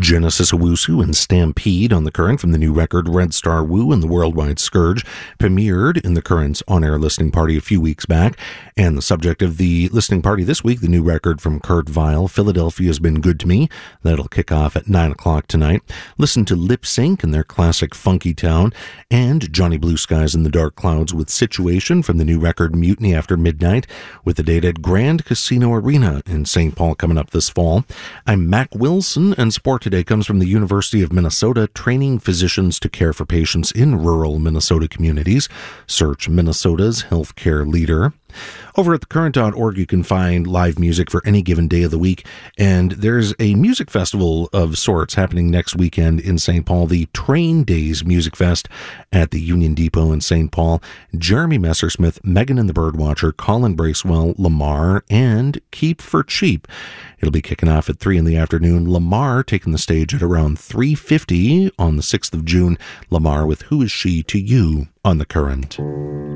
Genesis Owusu and Stampede on the Current from the new record Red Star Woo and the Worldwide Scourge premiered in the Current's on-air listening party a few weeks back. And the subject of the listening party this week, the new record from Kurt Vile, Philadelphia's Been Good to Me. That'll kick off at 9 o'clock tonight. Listen to Lip Sync and their classic Funky Town, and Johnny Blue Skies in the Dark Clouds with Situation from the new record Mutiny After Midnight, with the date at Grand Casino Arena in St. Paul coming up this fall. I'm Mac Wilson, and Sport Today comes from the University of Minnesota, training physicians to care for patients in rural Minnesota communities. Search Minnesota's healthcare leader. Over at thecurrent.org, you can find live music for any given day of the week, and there's a music festival of sorts happening next weekend in St. Paul, the Train Days Music Fest at the Union Depot in St. Paul. Jeremy Messersmith, Megan and the Birdwatcher, Colin Bracewell, Lamar, and Keep for Cheap. It'll be kicking off at 3 in the afternoon. Lamar taking the stage at around 3:50 on the 6th of June. Lamar with Who Is She to You on The Current.